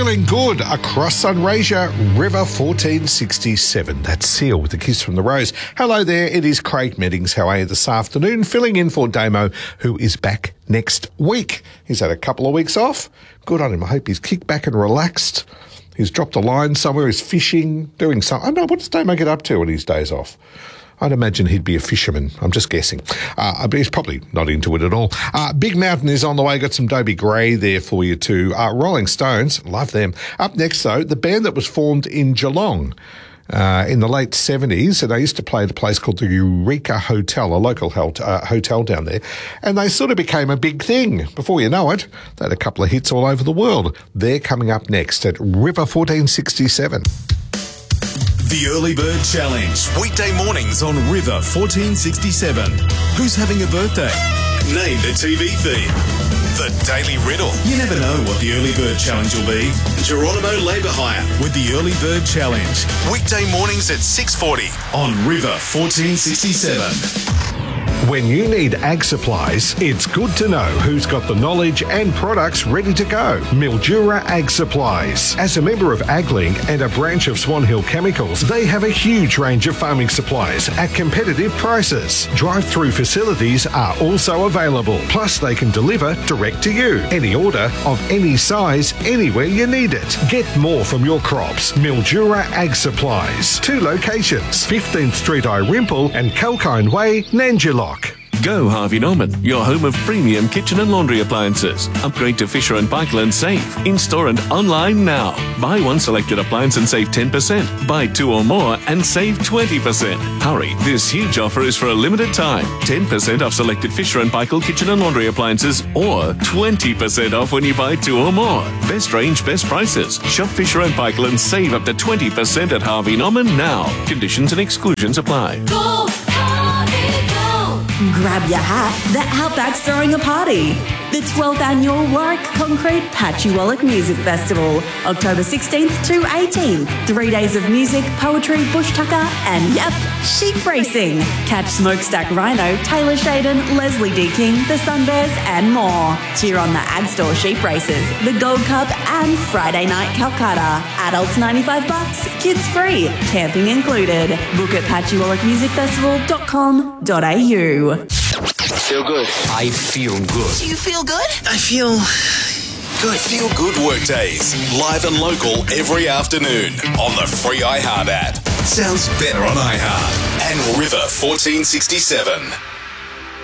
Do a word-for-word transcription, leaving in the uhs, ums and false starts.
Feeling good across Sunraysia, River fourteen sixty-seven. That's Seal with a kiss from the rose. Hello there, it is Craig Meddings. How are you this afternoon? Filling in for Damo, who is back next week. He's had a couple of weeks off. Good on him. I hope he's kicked back and relaxed. He's dropped a line somewhere, he's fishing, doing something. I don't know, what does Damo get up to on his days off? I'd imagine he'd be a fisherman. I'm just guessing. Uh, but he's probably not into it at all. Uh, Big Mountain is on the way. Got some Dobie Gray there for you too. Uh, Rolling Stones, love them. Up next, though, the band that was formed in Geelong uh, in the late seventies. And they used to play at a place called the Eureka Hotel, a local hel- uh, hotel down there. And they sort of became a big thing. Before you know it, they had a couple of hits all over the world. They're coming up next at River fourteen sixty-seven. The Early Bird Challenge, weekday mornings on River fourteen sixty-seven. Who's having a birthday? Name the T V theme. The Daily Riddle. You never know what the Early Bird Challenge will be. Geronimo Labour Hire with the Early Bird Challenge. Weekday mornings at six forty on River fourteen sixty-seven. When you need ag supplies, it's good to know who's got the knowledge and products ready to go. Mildura Ag Supplies. As a member of AgLink and a branch of Swan Hill Chemicals, they have a huge range of farming supplies at competitive prices. Drive-through facilities are also available. Plus, they can deliver direct to you. Any order of any size, anywhere you need it. Get more from your crops. Mildura Ag Supplies. Two locations, fifteenth Street Irimple and Kalkine Way, Nanjilock. Go Harvey Norman, your home of premium kitchen and laundry appliances. Upgrade to Fisher and Paykel and save. In-store and online now. Buy one selected appliance and save ten percent. Buy two or more and save twenty percent. Hurry, this huge offer is for a limited time. ten percent off selected Fisher and Paykel kitchen and laundry appliances or twenty percent off when you buy two or more. Best range, best prices. Shop Fisher and Paykel and save up to twenty percent at Harvey Norman now. Conditions and exclusions apply. Go, Harvey, go! Grab your hat, the Outback's throwing a party. The twelfth Annual Warwick Concrete Patchywallop Music Festival, October sixteenth to eighteenth. Three days of music, poetry, bush tucker, and yep, sheep racing. Catch Smokestack Rhino, Taylor Shaden, Leslie D. King, the Sunbears, and more. Cheer on the Ag Store sheep races, the Gold Cup, and Friday Night Calcutta. Adults ninety-five bucks, kids free, camping included. Book at patchywallop music festival dot com dot a u. Feel good. I feel good. Do you feel good? I feel good. Feel Good Workdays, live and local every afternoon on the free iHeart app. Sounds better on iHeart and River fourteen sixty-seven.